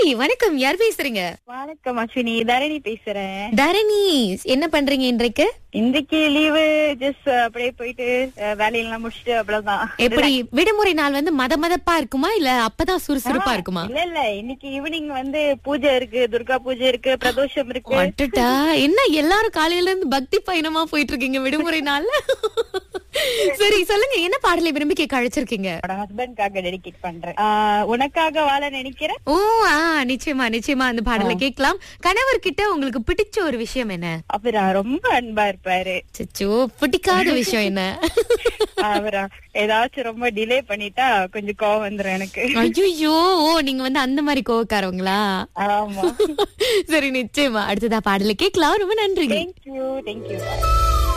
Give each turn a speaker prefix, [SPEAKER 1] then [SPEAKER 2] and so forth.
[SPEAKER 1] Hi, வணக்கம். யார் பேசுறீங்க?
[SPEAKER 2] வணக்கம் அஸ்வினி, தரணி பேசுறேன்.
[SPEAKER 1] தரணி, என்ன பண்றீங்க இன்றைக்கு?
[SPEAKER 2] இன்றைக்கு லீவு, ஜஸ்ட் அப்படியே போயிட்டு வேலையெல்லாம் முடிச்சுட்டு அவ்வளவுதான்.
[SPEAKER 1] எப்படி விடுமுறை நாள் வந்து மதமதப்பா இருக்குமா இல்ல அப்பதான் சுறுசுறுப்பா இருக்குமா?
[SPEAKER 2] இல்ல இன்னைக்கு ஈவினிங் வந்து பூஜை இருக்கு, துர்கா பூஜை இருக்கு, பிரதோஷம் இருக்கு.
[SPEAKER 1] அட்டட்டா, என்ன எல்லாரும் காலையில இருந்து பக்தி பயணமா போயிட்டு இருக்கீங்க விடுமுறை நாள்ல? சரி, சொல்லுங்க, என்ன பாடலை விரும்பி கேட்க அழைச்சிருக்கீங்க?
[SPEAKER 2] ஹஸ்பண்ட்காக டெடிகேட் பண்றேன். உனக்காக வாழ நினைக்கிறேன்.
[SPEAKER 1] ஓ, நிச்சயமா நிச்சயமா அந்த பாடலை கேட்கலாம். கணவர்கிட்ட உங்களுக்கு பிடிச்ச ஒரு விஷயம் என்ன?
[SPEAKER 2] அவரா ரொம்ப அன்பா இருப்பாரு.
[SPEAKER 1] சச்சோ, பிடிக்காத விஷயம் என்ன?
[SPEAKER 2] அவரா ஏதாச்சும் ரொம்ப டிலே பண்ணிட்டா கொஞ்சம் கோவம் வந்துரும் எனக்கு.
[SPEAKER 1] ஐயோ, நீங்க வந்து அந்த மாதிரி கோவக்காரவங்களா?
[SPEAKER 2] ஆமா.
[SPEAKER 1] சரி, நிச்சயமா அடுத்ததா பாடலை கேட்கலாம். ரொம்ப நன்றி.
[SPEAKER 2] தேங்க்யூ.